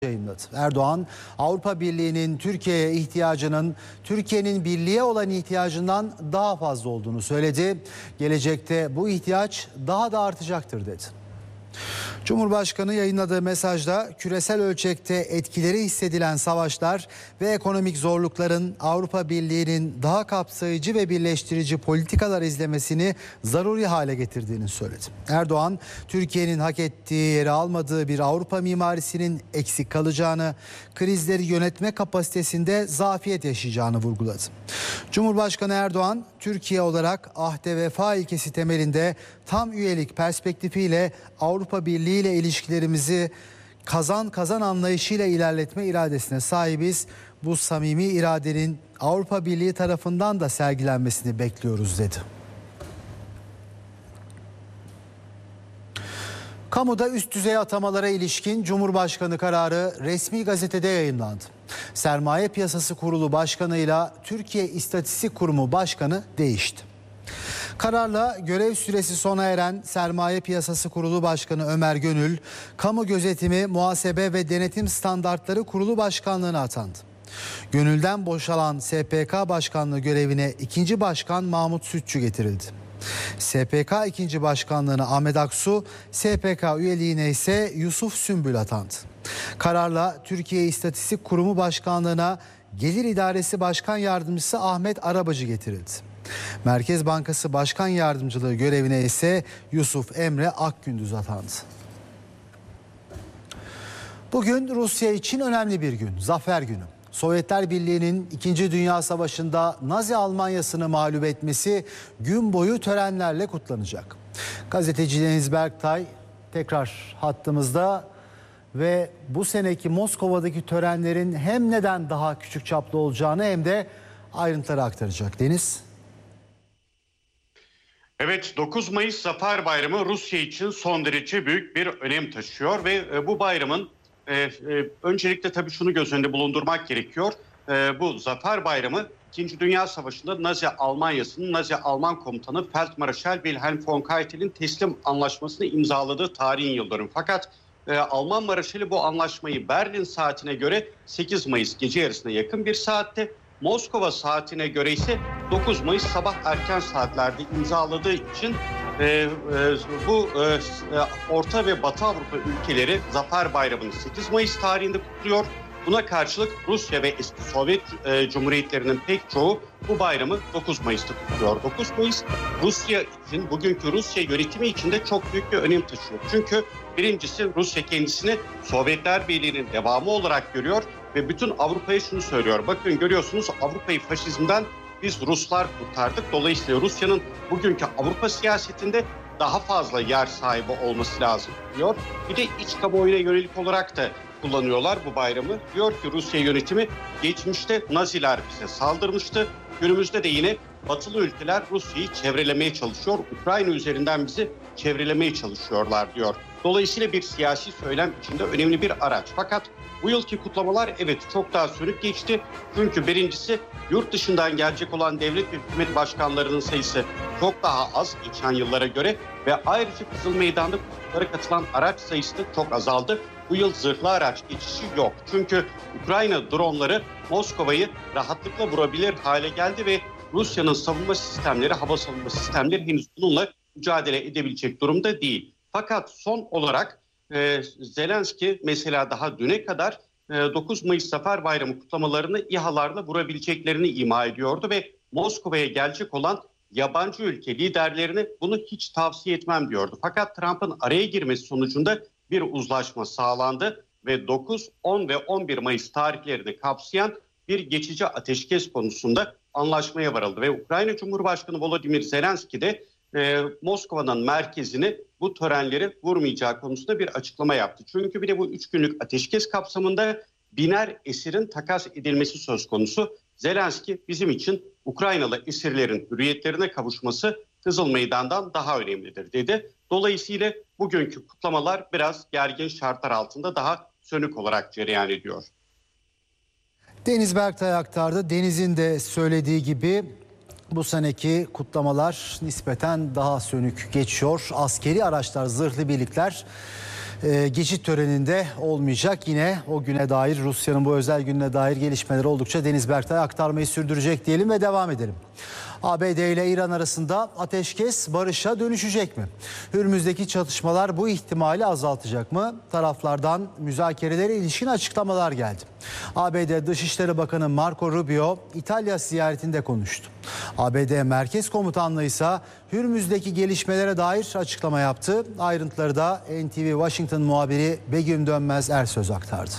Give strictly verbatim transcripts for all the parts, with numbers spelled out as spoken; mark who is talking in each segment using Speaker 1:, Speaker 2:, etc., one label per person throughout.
Speaker 1: yayınladı. Erdoğan, Avrupa Birliği'nin Türkiye'ye ihtiyacının Türkiye'nin birliğe olan ihtiyacından daha fazla olduğunu söyledi. Gelecekte bu ihtiyaç daha da artacaktır dedi. Cumhurbaşkanı yayınladığı mesajda küresel ölçekte etkileri hissedilen savaşlar ve ekonomik zorlukların Avrupa Birliği'nin daha kapsayıcı ve birleştirici politikalar izlemesini zaruri hale getirdiğini söyledi. Erdoğan, Türkiye'nin hak ettiği yeri almadığı bir Avrupa mimarisinin eksik kalacağını, krizleri yönetme kapasitesinde zafiyet yaşayacağını vurguladı. Cumhurbaşkanı Erdoğan, Türkiye olarak ahde vefa ilkesi temelinde tam üyelik perspektifiyle Avrupa Birliği ile ilişkilerimizi kazan kazan anlayışıyla ilerletme iradesine sahibiz. Bu samimi iradenin Avrupa Birliği tarafından da sergilenmesini bekliyoruz dedi. Kamuda üst düzey atamalara ilişkin Cumhurbaşkanı kararı resmi gazetede yayımlandı. Sermaye Piyasası Kurulu Başkanı'yla Türkiye İstatistik Kurumu Başkanı değişti. Kararla görev süresi sona eren Sermaye Piyasası Kurulu Başkanı Ömer Gönül, Kamu Gözetimi, Muhasebe ve Denetim Standartları Kurulu Başkanlığı'na atandı. Gönül'den boşalan S P K Başkanlığı görevine ikinci Başkan Mahmut Sütçü getirildi. S P K ikinci Başkanlığı'na Ahmet Aksu, S P K üyeliğine ise Yusuf Sümbül atandı. Kararla Türkiye İstatistik Kurumu Başkanlığı'na Gelir İdaresi Başkan Yardımcısı Ahmet Arabacı getirildi. Merkez Bankası Başkan Yardımcılığı görevine ise Yusuf Emre Akgündüz atandı. Bugün Rusya için önemli bir gün, Zafer Günü. Sovyetler Birliği'nin İkinci Dünya Savaşı'nda Nazi Almanyası'nı mağlup etmesi gün boyu törenlerle kutlanacak. Gazeteci Deniz Berktay tekrar hattımızda ve bu seneki Moskova'daki törenlerin hem neden daha küçük çaplı olacağını hem de ayrıntıları aktaracak. Deniz.
Speaker 2: Evet, dokuz Mayıs Zafer Bayramı Rusya için son derece büyük bir önem taşıyor ve bu bayramın e, e, öncelikle tabii şunu göz önünde bulundurmak gerekiyor. E, bu Zafer Bayramı İkinci Dünya Savaşı'nda Nazi Almanyası'nın Nazi Alman komutanı Feldmarschall Wilhelm von Keitel'in teslim anlaşmasını imzaladığı tarihin yıldönümü. Fakat e, Alman Maraşali bu anlaşmayı Berlin saatine göre sekiz Mayıs gece yarısına yakın bir saatte, Moskova saatine göre ise dokuz Mayıs sabah erken saatlerde imzaladığı için e, e, bu e, Orta ve Batı Avrupa ülkeleri Zafer Bayramı'nı sekiz Mayıs tarihinde kutluyor. Buna karşılık Rusya ve eski Sovyet e, Cumhuriyetlerinin pek çoğu bu bayramı dokuz Mayıs'ta kutluyor. dokuz Mayıs Rusya için, bugünkü Rusya yönetimi için de çok büyük bir önem taşıyor. Çünkü birincisi Rusya kendisini Sovyetler Birliği'nin devamı olarak görüyor ve bütün Avrupa'ya şunu söylüyor. Bakın, görüyorsunuz, Avrupa'yı faşizmden biz Ruslar kurtardık. Dolayısıyla Rusya'nın bugünkü Avrupa siyasetinde daha fazla yer sahibi olması lazım diyor. Bir de iç kamuoyuna yönelik olarak da kullanıyorlar bu bayramı. Diyor ki Rusya yönetimi, geçmişte Naziler bize saldırmıştı. Günümüzde de yine batılı ülkeler Rusya'yı çevrelemeye çalışıyor. Ukrayna üzerinden bizi çevrelemeye çalışıyorlar diyor. Dolayısıyla bir siyasi söylem içinde önemli bir araç. Fakat bu yılki kutlamalar evet çok daha sönük geçti. Çünkü birincisi yurt dışından gelecek olan devlet ve hükümet başkanlarının sayısı çok daha az geçen yıllara göre ve ayrıca Kızıl Meydan'da kutlamalara katılan araç sayısı da çok azaldı. Bu yıl zırhlı araç geçişi yok. Çünkü Ukrayna dronları Moskova'yı rahatlıkla vurabilir hale geldi ve Rusya'nın savunma sistemleri, hava savunma sistemleri henüz bununla mücadele edebilecek durumda değil. Fakat son olarak e, Zelenski mesela daha düne kadar e, dokuz Mayıs Zafer Bayramı kutlamalarını İHA'larla vurabileceklerini ima ediyordu ve Moskova'ya gelecek olan yabancı ülke liderlerine bunu hiç tavsiye etmem diyordu. Fakat Trump'ın araya girmesi sonucunda bir uzlaşma sağlandı ve dokuz, on ve on bir Mayıs tarihlerini kapsayan bir geçici ateşkes konusunda anlaşmaya varıldı ve Ukrayna Cumhurbaşkanı Volodymyr Zelenski de e, Moskova'nın merkezini bu törenleri vurmayacağı konusunda bir açıklama yaptı. Çünkü bir de bu üç günlük ateşkes kapsamında biner esirin takas edilmesi söz konusu. Zelenski, bizim için Ukraynalı esirlerin hürriyetlerine kavuşması Kızıl Meydan'dan daha önemlidir dedi. Dolayısıyla bugünkü kutlamalar biraz gergin şartlar altında daha sönük olarak cereyan ediyor.
Speaker 1: Deniz Berktay aktardı. Deniz'in de söylediği gibi bu seneki kutlamalar nispeten daha sönük geçiyor. Askeri araçlar, zırhlı birlikler e, geçit töreninde olmayacak. Yine o güne dair, Rusya'nın bu özel gününe dair gelişmeleri oldukça Deniz Berktay aktarmayı sürdürecek diyelim ve devam edelim. A B D ile İran arasında ateşkes barışa dönüşecek mi? Hürmüz'deki çatışmalar bu ihtimali azaltacak mı? Taraflardan müzakerelere ilişkin açıklamalar geldi. A B D Dışişleri Bakanı Marco Rubio İtalya ziyaretinde konuştu. A B D Merkez Komutanlığı ise Hürmüz'deki gelişmelere dair açıklama yaptı. Ayrıntıları da N T V Washington muhabiri Begüm Dönmez Ersöz aktardı.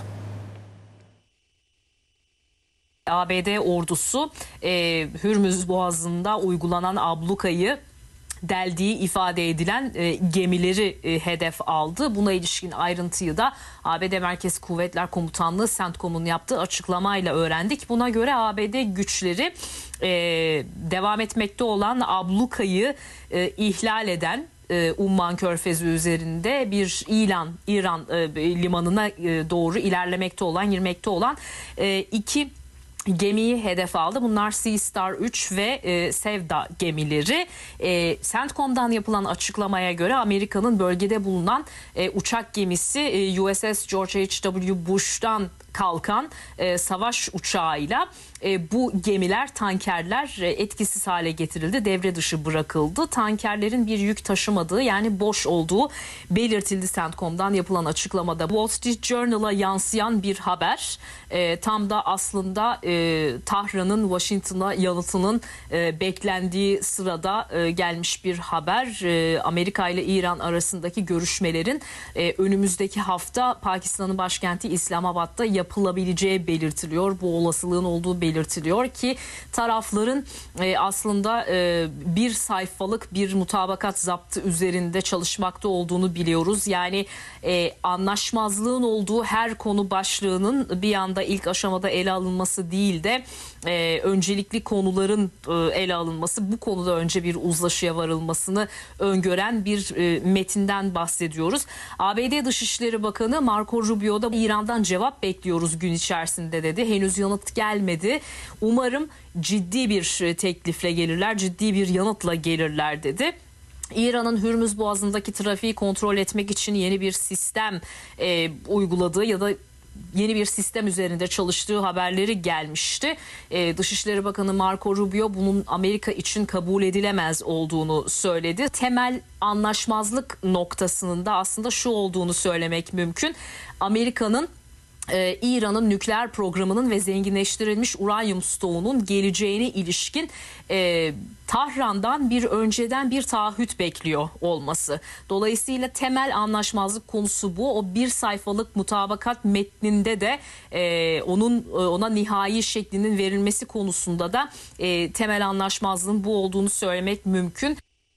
Speaker 3: A B D ordusu e, Hürmüz Boğazı'nda uygulanan ablukayı deldiği ifade edilen e, gemileri e, hedef aldı. Buna ilişkin ayrıntıyı da A B D Merkez Kuvvetler Komutanlığı CENTCOM'un yaptığı açıklamayla öğrendik. Buna göre A B D güçleri e, devam etmekte olan ablukayı e, ihlal eden Umman Körfezi üzerinde bir İran İran e, limanına e, doğru ilerlemekte olan, girmekte olan e, iki gemiyi hedef aldı. Bunlar Sea Star üç ve e, Sevda gemileri. E, CENTCOM'dan yapılan açıklamaya göre Amerika'nın bölgede bulunan e, uçak gemisi e, U S S George H W Bush'tan kalkan e, savaş uçağıyla e, bu gemiler, tankerler e, etkisiz hale getirildi, devre dışı bırakıldı. Tankerlerin bir yük taşımadığı, yani boş olduğu belirtildi CENTCOM'dan yapılan açıklamada. Wall Street Journal'a yansıyan bir haber. E, tam da aslında e, Tahran'ın Washington'a yanıtının e, beklendiği sırada e, gelmiş bir haber. E, Amerika ile İran arasındaki görüşmelerin e, önümüzdeki hafta Pakistan'ın başkenti İslamabad'da yapılabileceği belirtiliyor. Bu olasılığın olduğu belirtiliyor ki tarafların e, aslında e, bir sayfalık bir mutabakat zaptı üzerinde çalışmakta olduğunu biliyoruz. Yani e, anlaşmazlığın olduğu her konu başlığının bir anda ilk aşamada ele alınması değil de e, öncelikli konuların e, ele alınması, bu konuda önce bir uzlaşıya varılmasını öngören bir e, metinden bahsediyoruz. A B D Dışişleri Bakanı Marco Rubio da İran'dan cevap bekliyoruz gün içerisinde dedi. Henüz yanıt gelmedi. Umarım ciddi bir teklifle gelirler, ciddi bir yanıtla gelirler dedi. İran'ın Hürmüz Boğazı'ndaki trafiği kontrol etmek için yeni bir sistem e, uyguladığı ya da yeni bir sistem üzerinde çalıştığı haberleri gelmişti. Ee, Dışişleri Bakanı Marco Rubio bunun Amerika için kabul edilemez olduğunu söyledi. Temel anlaşmazlık noktasının da aslında şu olduğunu söylemek mümkün. Amerika'nın Ee, İran'ın nükleer programının ve zenginleştirilmiş uranyum stoğunun geleceğine ilişkin e, Tahran'dan bir önceden bir taahhüt bekliyor olması. Dolayısıyla temel anlaşmazlık konusu bu. O bir sayfalık mutabakat metninde de e, onun ona nihai şeklinin verilmesi konusunda da e, temel anlaşmazlığın bu olduğunu söylemek mümkün.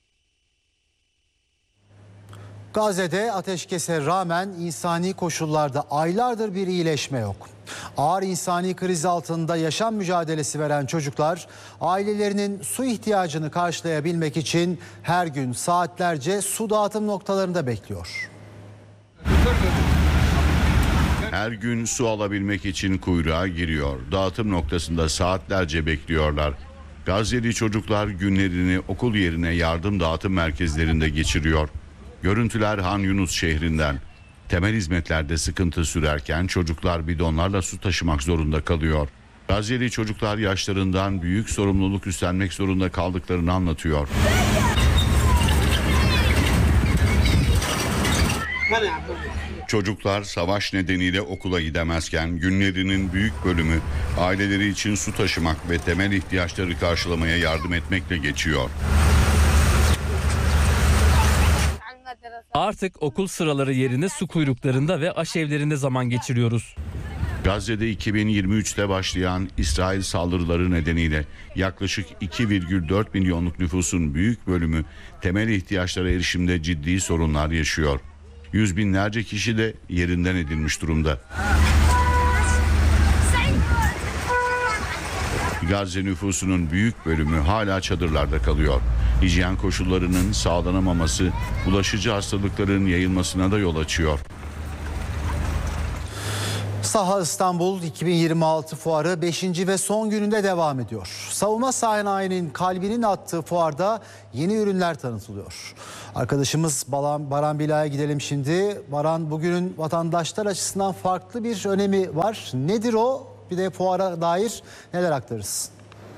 Speaker 1: Gazze'de ateşkese rağmen insani koşullarda aylardır bir iyileşme yok. Ağır insani kriz altında yaşam mücadelesi veren çocuklar ailelerinin su ihtiyacını karşılayabilmek için her gün saatlerce su dağıtım noktalarında bekliyor.
Speaker 4: Her gün su alabilmek için kuyruğa giriyor. Dağıtım noktasında saatlerce bekliyorlar. Gazze'li çocuklar günlerini okul yerine yardım dağıtım merkezlerinde geçiriyor. Görüntüler Han Yunus şehrinden. Temel hizmetlerde sıkıntı sürerken çocuklar bidonlarla su taşımak zorunda kalıyor. Gazze'li çocuklar yaşlarından büyük sorumluluk üstlenmek zorunda kaldıklarını anlatıyor. Çocuklar savaş nedeniyle okula gidemezken günlerinin büyük bölümü aileleri için su taşımak ve temel ihtiyaçları karşılamaya yardım etmekle geçiyor.
Speaker 5: Artık okul sıraları yerine su kuyruklarında ve aşevlerinde zaman geçiriyoruz.
Speaker 4: Gazze'de iki bin yirmi üçte başlayan İsrail saldırıları nedeniyle yaklaşık iki virgül dört milyonluk nüfusun büyük bölümü temel ihtiyaçlara erişimde ciddi sorunlar yaşıyor. Yüz binlerce kişi de yerinden edilmiş durumda. Gazze nüfusunun büyük bölümü hala çadırlarda kalıyor. Hijyen koşullarının sağlanamaması bulaşıcı hastalıkların yayılmasına da yol açıyor.
Speaker 1: Saha İstanbul iki bin yirmi altı fuarı beşinci ve son gününde devam ediyor. Savunma sanayinin kalbinin attığı fuarda yeni ürünler tanıtılıyor. Arkadaşımız Baran, Baran Bila'ya gidelim şimdi. Baran, bugünün vatandaşlar açısından farklı bir önemi var. Nedir o? Bir de fuara dair neler aktarırız?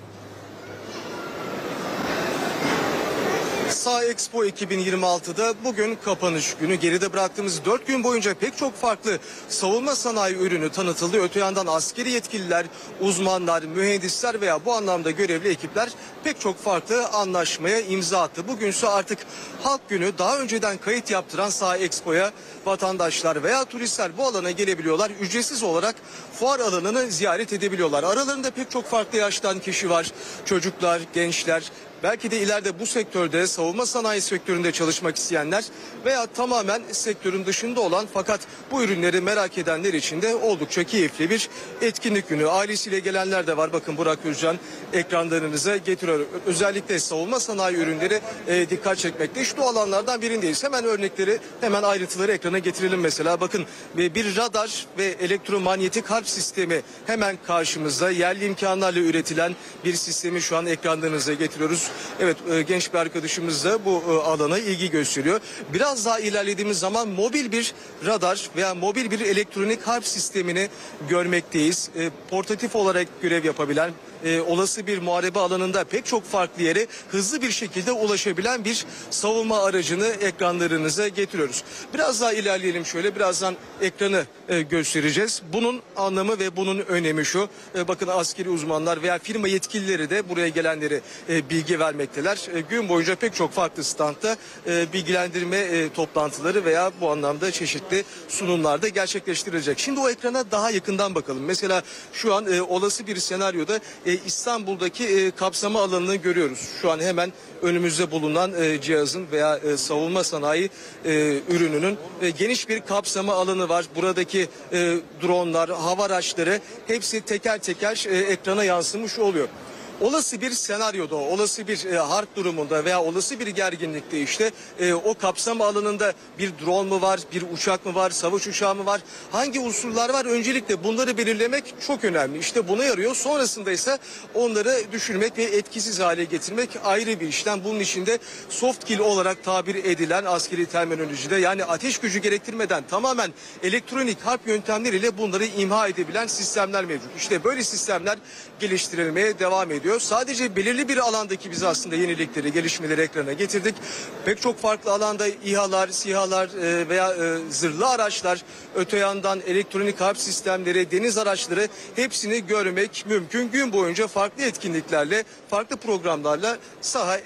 Speaker 6: Sağ Expo iki bin yirmi altıda bugün kapanış günü. Geride bıraktığımız dört gün boyunca pek çok farklı savunma sanayi ürünü tanıtıldı. Öte yandan askeri yetkililer, uzmanlar, mühendisler veya bu anlamda görevli ekipler pek çok farklı anlaşmaya imza attı. Bugünse artık Halk Günü. Daha önceden kayıt yaptıran Sağ Expo'ya vatandaşlar veya turistler bu alana gelebiliyorlar. Ücretsiz olarak fuar alanını ziyaret edebiliyorlar. Aralarında pek çok farklı yaştan kişi var. Çocuklar, gençler, belki de ileride bu sektörde, savunma sanayi sektöründe çalışmak isteyenler veya tamamen sektörün dışında olan fakat bu ürünleri merak edenler için de oldukça keyifli bir etkinlik günü. Ailesiyle gelenler de var. Bakın Burak Özcan ekranlarınıza getiriyor. Özellikle savunma sanayi ürünleri e, dikkat çekmekte. İşte o alanlardan birindeyiz. Hemen örnekleri, hemen ayrıntıları ekrana getirelim mesela. Bakın bir radar ve elektromanyetik harp sistemi hemen karşımızda. Yerli imkanlarla üretilen bir sistemi şu an ekranlarınıza getiriyoruz. Evet, genç bir arkadaşımız da bu alana ilgi gösteriyor. Biraz daha ilerlediğimiz zaman mobil bir radar veya mobil bir elektronik harp sistemini görmekteyiz. Portatif olarak görev yapabilen, e, olası bir muharebe alanında pek çok farklı yere hızlı bir şekilde ulaşabilen bir savunma aracını ekranlarınıza getiriyoruz. Biraz daha ilerleyelim şöyle, birazdan ekranı e, göstereceğiz. Bunun anlamı ve bunun önemi şu. E, bakın askeri uzmanlar veya firma yetkilileri de buraya gelenleri e, bilgi vermekteler. E, gün boyunca pek çok farklı standta e, bilgilendirme e, toplantıları veya bu anlamda çeşitli sunumlarda gerçekleştirilecek. Şimdi o ekrana daha yakından bakalım. Mesela şu an e, olası bir senaryoda e, İstanbul'daki e, kapsama alanını görüyoruz. Şu an hemen önümüzde bulunan e, cihazın veya e, savunma sanayi e, ürününün e, geniş bir kapsama alanı var. Buradaki e, dronlar, hava araçları hepsi teker teker e, ekrana yansımış oluyor. Olası bir senaryoda, olası bir e, harp durumunda veya olası bir gerginlikte işte e, o kapsam alanında bir drone mu var, bir uçak mı var, savaş uçağı mı var, hangi unsurlar var, öncelikle bunları belirlemek çok önemli. İşte buna yarıyor. Sonrasında ise onları düşürmek ve etkisiz hale getirmek ayrı bir işlem. Bunun içinde soft kill olarak tabir edilen askeri terminolojide, yani ateş gücü gerektirmeden tamamen elektronik harp yöntemleriyle bunları imha edebilen sistemler mevcut. İşte böyle sistemler geliştirilmeye devam ediyor. Sadece belirli bir alandaki biz aslında yenilikleri, gelişmeleri ekrana getirdik. Pek çok farklı alanda İHA'lar, SİHA'lar e, veya e, zırhlı araçlar, öte yandan elektronik harp sistemleri, deniz araçları, hepsini görmek mümkün. Gün boyunca farklı etkinliklerle, farklı programlarla Saha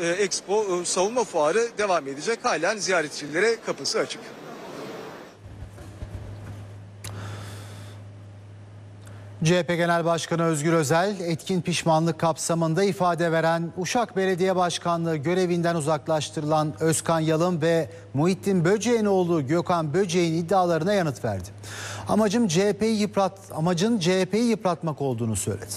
Speaker 6: Expo savunma fuarı devam edecek. Halen ziyaretçilere kapısı açık.
Speaker 1: C H P Genel Başkanı Özgür Özel, etkin pişmanlık kapsamında ifade veren Uşak Belediye Başkanlığı görevinden uzaklaştırılan Özkan Yalın ve Muhittin Böceğin oğlu Gökhan Böceğin iddialarına yanıt verdi. Amacım C H P'yi yıprat, amacın C H P'yi yıpratmak olduğunu söyledi.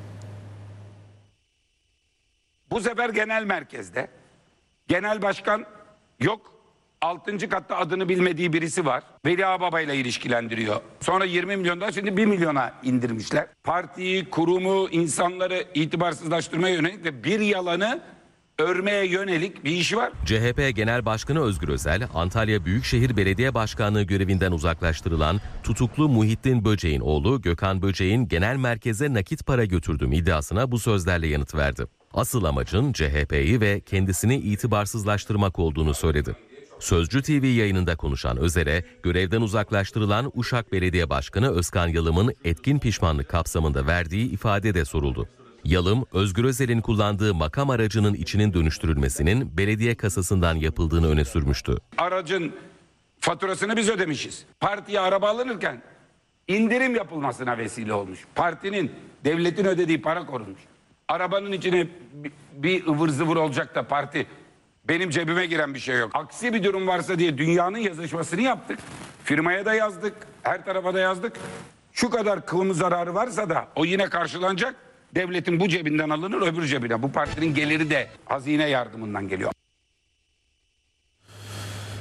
Speaker 7: Bu sefer genel merkezde genel başkan yok. Altıncı katta adını bilmediği birisi var. Veli Ağababa ile ilişkilendiriyor. Sonra yirmi milyondan şimdi bir milyona indirmişler. Partiyi, kurumu, insanları itibarsızlaştırmaya yönelik ve bir yalanı örmeye yönelik bir işi var.
Speaker 8: C H P Genel Başkanı Özgür Özel, Antalya Büyükşehir Belediye Başkanlığı görevinden uzaklaştırılan tutuklu Muhittin Böceğin oğlu Gökhan Böceğin genel merkeze nakit para götürdüğüm iddiasına bu sözlerle yanıt verdi. Asıl amacın C H P'yi ve kendisini itibarsızlaştırmak olduğunu söyledi. Sözcü T V yayınında konuşan Özel'e görevden uzaklaştırılan Uşak Belediye Başkanı Özkan Yalım'ın etkin pişmanlık kapsamında verdiği ifade de soruldu. Yalım, Özgür Özel'in kullandığı makam aracının içinin dönüştürülmesinin belediye kasasından yapıldığını öne sürmüştü.
Speaker 7: Aracın faturasını biz ödemişiz. Partiye araba alınırken indirim yapılmasına vesile olmuş. Partinin, devletin ödediği para korunmuş. Arabanın içine bir ıvır zıvır olacak da parti, benim cebime giren bir şey yok. Aksi bir durum varsa diye dünyanın yazışmasını yaptık. Firmaya da yazdık, her tarafa da yazdık. Şu kadar kılımı zararı varsa da o yine karşılanacak. Devletin bu cebinden alınır, öbür cebine. Bu partinin geliri de hazine yardımından geliyor.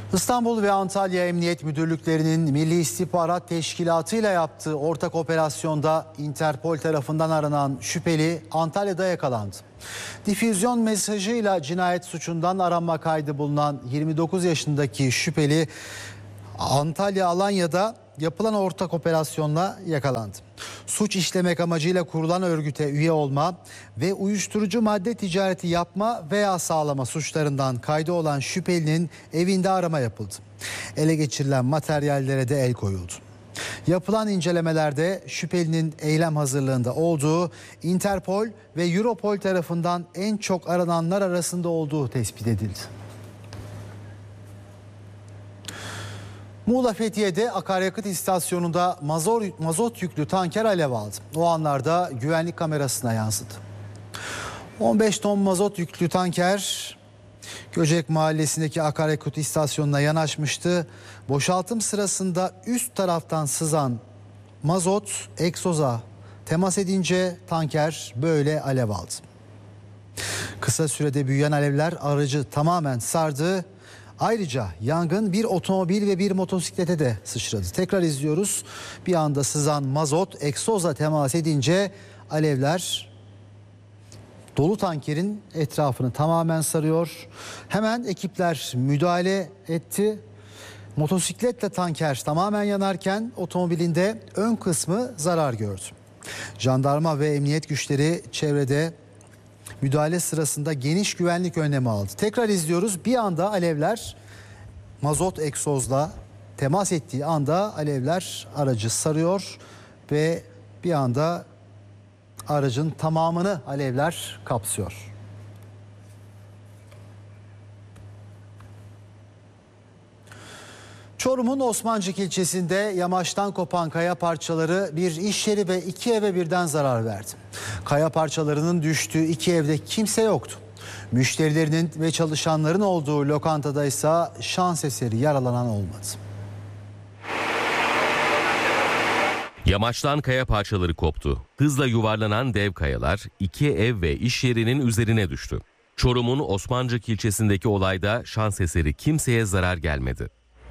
Speaker 1: İstanbul ve Antalya Emniyet Müdürlüklerinin Milli İstihbarat Teşkilatı ile yaptığı ortak operasyonda Interpol tarafından aranan şüpheli Antalya'da yakalandı. Difüzyon mesajıyla cinayet suçundan aranma kaydı bulunan yirmi dokuz yaşındaki şüpheli Antalya Alanya'da yapılan ortak operasyonla yakalandı. Suç işlemek amacıyla kurulan örgüte üye olma ve uyuşturucu madde ticareti yapma veya sağlama suçlarından kaydı olan şüphelinin evinde arama yapıldı. Ele geçirilen materyallere de el koyuldu. Yapılan incelemelerde şüphelinin eylem hazırlığında olduğu, Interpol ve Europol tarafından en çok arananlar arasında olduğu tespit edildi. Muğla Fethiye'de akaryakıt istasyonunda mazot, mazot yüklü tanker alev aldı. O anlarda güvenlik kamerasına yansıdı. on beş ton mazot yüklü tanker Göcek Mahallesi'ndeki akaryakıt istasyonuna yanaşmıştı. Boşaltım sırasında üst taraftan sızan mazot egzoza temas edince tanker böyle alev aldı. Kısa sürede büyüyen alevler aracı tamamen sardı. Ayrıca yangın bir otomobil ve bir motosiklete de sıçradı. Tekrar izliyoruz. Bir anda sızan mazot egzoza temas edince alevler dolu tankerin etrafını tamamen sarıyor. Hemen ekipler müdahale etti. Motosikletle tanker tamamen yanarken otomobilinde ön kısmı zarar gördü. Jandarma ve emniyet güçleri çevrede müdahale sırasında geniş güvenlik önlemi aldı. Tekrar izliyoruz. Bir anda alevler mazot egzozla temas ettiği anda alevler aracı sarıyor ve bir anda aracın tamamını alevler kapsıyor. Çorum'un Osmancık ilçesinde yamaçtan kopan kaya parçaları bir iş yeri ve iki eve birden zarar verdi. Kaya parçalarının düştüğü iki evde kimse yoktu. Müşterilerinin ve çalışanların olduğu lokantada ise şans eseri yaralanan olmadı.
Speaker 8: Yamaçtan kaya parçaları koptu. Hızla yuvarlanan dev kayalar iki ev ve iş yerinin üzerine düştü. Çorum'un Osmancık ilçesindeki olayda şans eseri kimseye zarar gelmedi.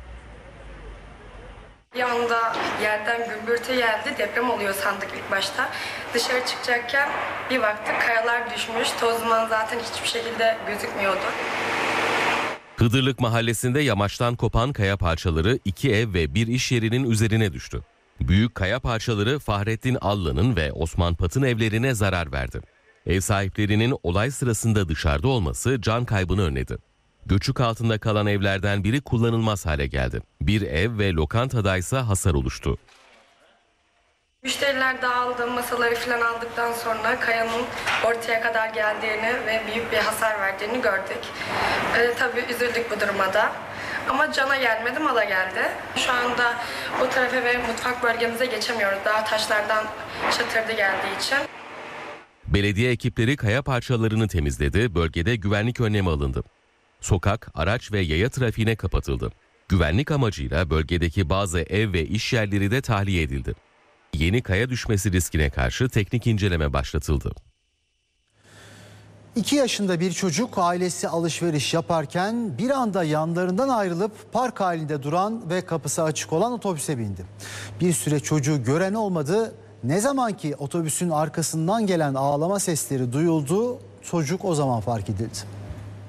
Speaker 9: Bir anda yerden gümbürtü geldi, deprem oluyor sandık ilk başta. Dışarı çıkacakken bir baktık kayalar düşmüş, toz duman zaten hiçbir şekilde gözükmüyordu.
Speaker 8: Hıdırlık Mahallesi'nde yamaçtan kopan kaya parçaları iki ev ve bir iş yerinin üzerine düştü. Büyük kaya parçaları Fahrettin Allı'nın ve Osman Pat'ın evlerine zarar verdi. Ev sahiplerinin olay sırasında dışarıda olması can kaybını önledi. Göçük altında kalan evlerden biri kullanılmaz hale geldi. Bir ev ve lokantada ise hasar oluştu.
Speaker 9: Müşteriler dağıldı, masaları falan aldıktan sonra kayanın ortaya kadar geldiğini ve büyük bir hasar verdiğini gördük. Ee, tabii üzüldük bu duruma da. Ama cana gelmedi, mala geldi. Şu anda o tarafa ve mutfak bölgemize geçemiyoruz. Daha taşlardan çatırdı geldiği için.
Speaker 8: Belediye ekipleri kaya parçalarını temizledi, bölgede güvenlik önlemi alındı. Sokak, araç ve yaya trafiğine kapatıldı. Güvenlik amacıyla bölgedeki bazı ev ve iş yerleri de tahliye edildi. Yeni kaya düşmesi riskine karşı teknik inceleme başlatıldı.
Speaker 1: İki yaşında bir çocuk ailesi alışveriş yaparken bir anda yanlarından ayrılıp park halinde duran ve kapısı açık olan otobüse bindi. Bir süre çocuğu gören olmadı. Ne zaman ki otobüsün arkasından gelen ağlama sesleri duyuldu, çocuk o zaman fark edildi.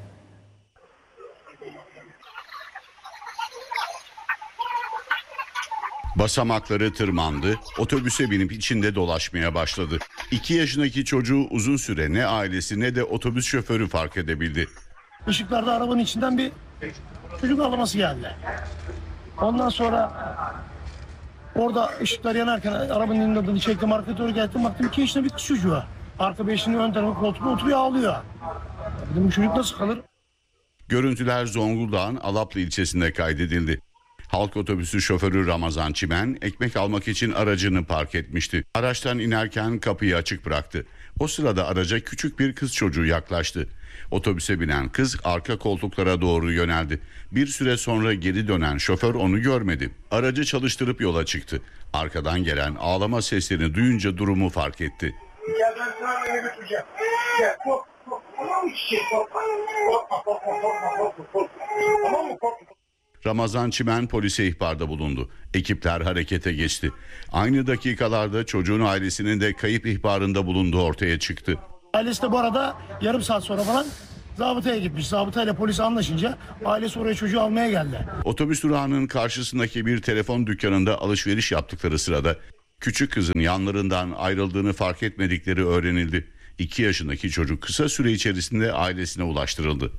Speaker 4: Basamakları tırmandı, otobüse binip içinde dolaşmaya başladı. İki yaşındaki çocuğu uzun süre ne ailesi ne de otobüs şoförü fark edebildi.
Speaker 10: Işıklarda arabanın içinden bir çocuk ağlaması geldi. Ondan sonra orada ışıklar yanarken arabanın önünde adını çektim, arkaya doğru geldim, baktım iki yaşında bir kız çocuğu. Arka beşinin ön tarafı koltukta oturuyor, ağlıyor. Dedim bu çocuk nasıl kalır?
Speaker 4: Görüntüler Zonguldak'ın Alaplı ilçesinde kaydedildi. Halk otobüsü şoförü Ramazan Çimen ekmek almak için aracını park etmişti. Araçtan inerken kapıyı açık bıraktı. O sırada araca küçük bir kız çocuğu yaklaştı. Otobüse binen kız arka koltuklara doğru yöneldi. Bir süre sonra geri dönen şoför onu görmedi. Aracı çalıştırıp yola çıktı. Arkadan gelen ağlama seslerini duyunca durumu fark etti.
Speaker 11: Gel ben sana beni götüreceğim. Gel kork kork. Tamam mı çiçek korkma. Korkma korkma korkma korkma korkma. Tamam mı korkma.
Speaker 4: Ramazan Çimen polise ihbarda bulundu. Ekipler harekete geçti. Aynı dakikalarda çocuğun ailesinin de kayıp ihbarında bulunduğu ortaya çıktı.
Speaker 10: Ailesi de bu arada yarım saat sonra falan zabıtaya gitmiş. Zabıtayla polis anlaşınca ailesi oraya çocuğu almaya geldi.
Speaker 4: Otobüs durağının karşısındaki bir telefon dükkanında alışveriş yaptıkları sırada küçük kızın yanlarından ayrıldığını fark etmedikleri öğrenildi. iki yaşındaki çocuk kısa süre içerisinde ailesine ulaştırıldı.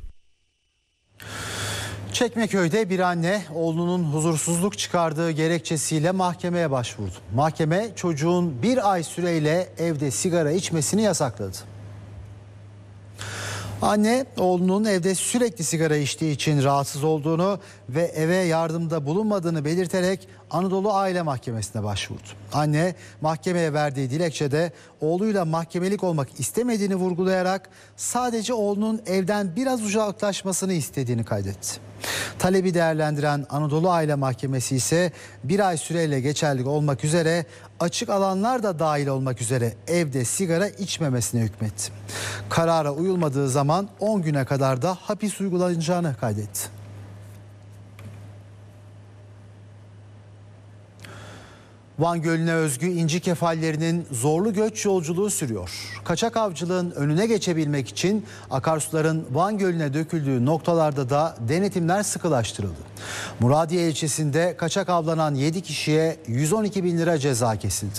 Speaker 1: Çekmeköy'de bir anne oğlunun huzursuzluk çıkardığı gerekçesiyle mahkemeye başvurdu. Mahkeme çocuğun bir ay süreyle evde sigara içmesini yasakladı. Anne oğlunun evde sürekli sigara içtiği için rahatsız olduğunu ve eve yardımda bulunmadığını belirterek Anadolu Aile Mahkemesi'ne başvurdu. Anne mahkemeye verdiği dilekçede oğluyla mahkemelik olmak istemediğini vurgulayarak sadece oğlunun evden biraz uzaklaşmasını istediğini kaydetti. Talebi değerlendiren Anadolu Aile Mahkemesi ise bir ay süreyle geçerli olmak üzere açık alanlar da dahil olmak üzere evde sigara içmemesine hükmetti. Karara uyulmadığı zaman on güne kadar da hapis uygulanacağını kaydetti. Van Gölü'ne özgü inci kefallerinin zorlu göç yolculuğu sürüyor. Kaçak avcılığın önüne geçebilmek için akarsuların Van Gölü'ne döküldüğü noktalarda da denetimler sıkılaştırıldı. Muradiye ilçesinde kaçak avlanan yedi kişiye yüz on iki bin lira ceza kesildi.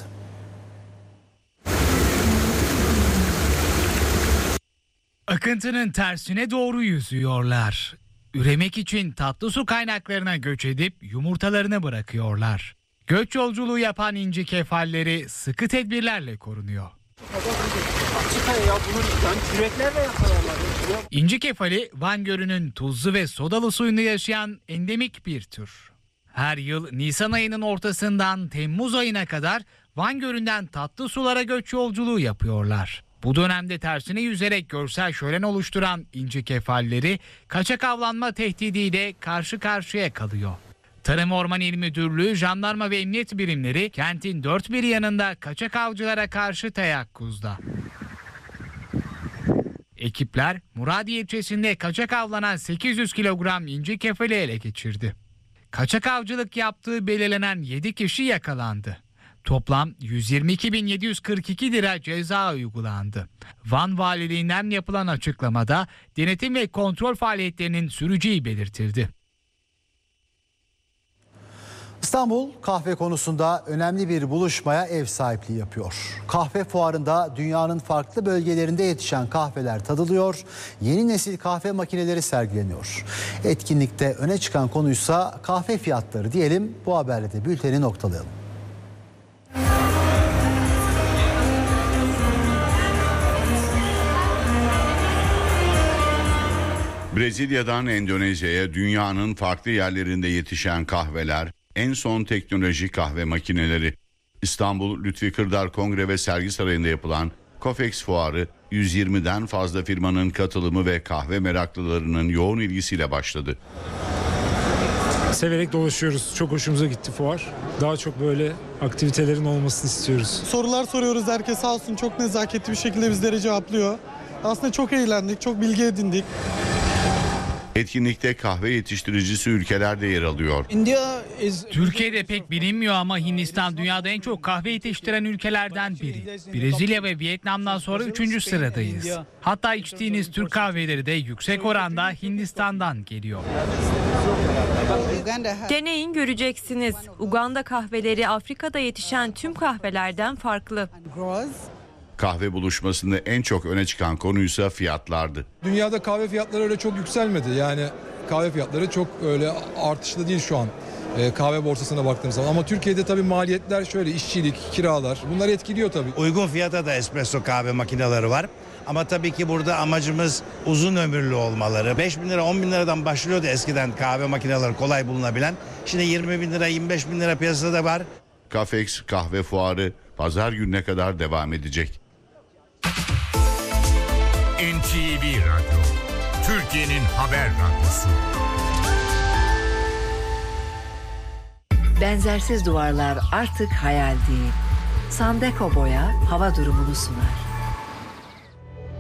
Speaker 12: Akıntının tersine doğru yüzüyorlar. Üremek için tatlı su kaynaklarına göç edip yumurtalarını bırakıyorlar. Göç yolculuğu yapan inci kefalleri sıkı tedbirlerle korunuyor. İnci kefali Van Gölü'nün tuzlu ve sodalı suyunda yaşayan endemik bir tür. Her yıl Nisan ayının ortasından Temmuz ayına kadar Van Gölü'nden tatlı sulara göç yolculuğu yapıyorlar. Bu dönemde tersine yüzerek görsel şölen oluşturan inci kefalleri kaçak avlanma tehdidiyle karşı karşıya kalıyor. Tarım Orman İl Müdürlüğü, jandarma ve emniyet birimleri kentin dört bir yanında kaçak avcılara karşı teyakkuzda. Ekipler Muradiye ilçesinde kaçak avlanan sekiz yüz kilogram inci kefali ele geçirdi. Kaçak avcılık yaptığı belirlenen yedi kişi yakalandı. Toplam yüz yirmi iki bin yedi yüz kırk iki lira ceza uygulandı. Van Valiliğinden yapılan açıklamada denetim ve kontrol faaliyetlerinin süreceği belirtildi.
Speaker 1: İstanbul kahve konusunda önemli bir buluşmaya ev sahipliği yapıyor. Kahve fuarında dünyanın farklı bölgelerinde yetişen kahveler tadılıyor, yeni nesil kahve makineleri sergileniyor. Etkinlikte öne çıkan konuysa kahve fiyatları diyelim, bu haberle de bülteni noktalayalım.
Speaker 4: Brezilya'dan Endonezya'ya dünyanın farklı yerlerinde yetişen kahveler, en son teknoloji kahve makineleri. İstanbul Lütfi Kırdar Kongre ve Sergi Sarayı'nda yapılan COFEX fuarı yüz yirmiden fazla firmanın katılımı ve kahve meraklılarının yoğun ilgisiyle başladı.
Speaker 13: Severek dolaşıyoruz. Çok hoşumuza gitti fuar. Daha çok böyle aktivitelerin olmasını istiyoruz.
Speaker 14: Sorular soruyoruz. Herkes sağ olsun çok nezaketli bir şekilde bizlere cevaplıyor. Aslında çok eğlendik, çok bilgi edindik.
Speaker 4: Etkinlikte kahve yetiştiricisi ülkeler de yer alıyor.
Speaker 12: Türkiye'de pek bilinmiyor ama Hindistan dünyada en çok kahve yetiştiren ülkelerden biri. Brezilya ve Vietnam'dan sonra üçüncü sıradayız. Hatta içtiğiniz Türk kahveleri de yüksek oranda Hindistan'dan geliyor.
Speaker 15: Deneyin, göreceksiniz. Uganda kahveleri Afrika'da yetişen tüm kahvelerden farklı.
Speaker 4: Kahve buluşmasında en çok öne çıkan konuysa fiyatlardı.
Speaker 16: Dünyada kahve fiyatları öyle çok yükselmedi. Yani kahve fiyatları çok öyle artışlı değil şu an. Ee, kahve borsasına baktığımız zaman. Ama Türkiye'de tabii maliyetler şöyle, işçilik, kiralar, bunlar etkiliyor tabii.
Speaker 17: Uygun fiyata da espresso kahve makineleri var. Ama tabii ki burada amacımız uzun ömürlü olmaları. beş bin lira, on bin liradan başlıyordu eskiden kahve makineleri kolay bulunabilen. Şimdi yirmi bin lira, yirmi beş bin lira piyasada var.
Speaker 4: COFEX kahve fuarı pazar gününe kadar devam edecek.
Speaker 18: N T V Radyo, Türkiye'nin haber radyosu.
Speaker 19: Benzersiz duvarlar artık hayal değil. Sandeko Boya hava durumunu sunar.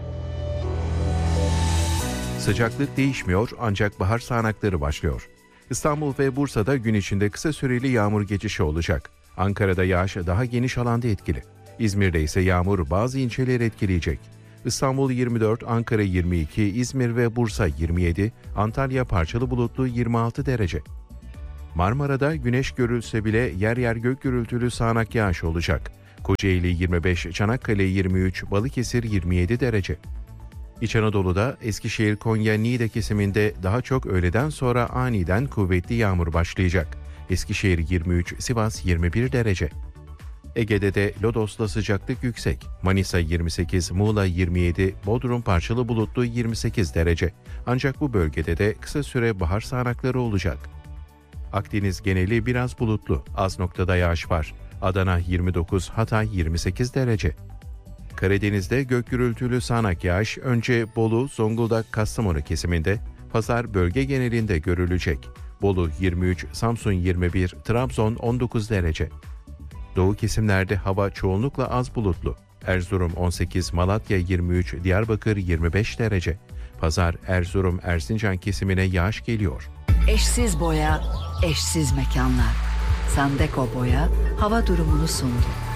Speaker 20: Sıcaklık değişmiyor ancak bahar sağanakları başlıyor. İstanbul ve Bursa'da gün içinde kısa süreli yağmur geçişi olacak. Ankara'da yağış daha geniş alanda etkili. İzmir'de ise yağmur bazı ilçeleri etkileyecek. İstanbul yirmi dört, Ankara yirmi iki, İzmir ve Bursa yirmi yedi, Antalya parçalı bulutlu yirmi altı derece. Marmara'da güneş görülse bile yer yer gök gürültülü sağanak yağış olacak. Kocaeli yirmi beş, Çanakkale yirmi üç, Balıkesir yirmi yedi derece. İç Anadolu'da Eskişehir, Konya, Niğde kesiminde daha çok öğleden sonra aniden kuvvetli yağmur başlayacak. Eskişehir yirmi üç, Sivas yirmi bir derece. Ege'de de Lodos'ta sıcaklık yüksek. Manisa yirmi sekiz, Muğla yirmi yedi, Bodrum parçalı bulutlu yirmi sekiz derece. Ancak bu bölgede de kısa süre bahar sağanakları olacak. Akdeniz geneli biraz bulutlu, az noktada yağış var. Adana yirmi dokuz, Hatay yirmi sekiz derece. Karadeniz'de gök gürültülü sağanak yağış önce Bolu, Zonguldak, Kastamonu kesiminde, pazar bölge genelinde görülecek. Bolu yirmi üç, Samsun yirmi bir, Trabzon on dokuz derece. Doğu kesimlerde hava çoğunlukla az bulutlu. Erzurum on sekiz, Malatya yirmi üç, Diyarbakır yirmi beş derece. Pazar Erzurum, Erzincan kesimine yağış geliyor.
Speaker 19: Eşsiz boya, eşsiz mekanlar. Sandeko Boya hava durumunu sundu.